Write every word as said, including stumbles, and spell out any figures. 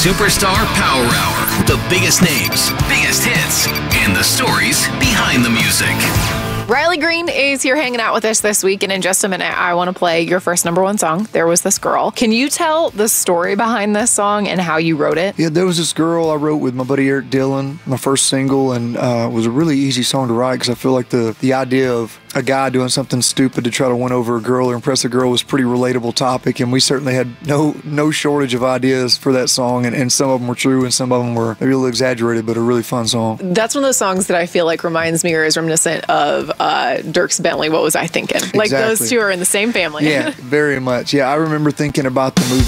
Superstar Power Hour. The biggest names, biggest hits, and the stories behind the music. Riley Green is here hanging out with us this week, and in just a minute, I want to play your first number one song, There Was This Girl. Can you tell the story behind this song and how you wrote it? Yeah, There Was This Girl I wrote with my buddy Eric Dillon, my first single, and uh, it was a really easy song to write because I feel like the, the idea of a guy doing something stupid to try to win over a girl or impress a girl was a pretty relatable topic, and we certainly had no no shortage of ideas for that song, and, and some of them were true and some of them were maybe a little exaggerated, but a really fun song. That's one of those songs that I feel like reminds me or is reminiscent of uh, Dierks Bentley, What Was I Thinking? Like Exactly. Those two are in the same family. Yeah, very much. Yeah, I remember thinking about the movie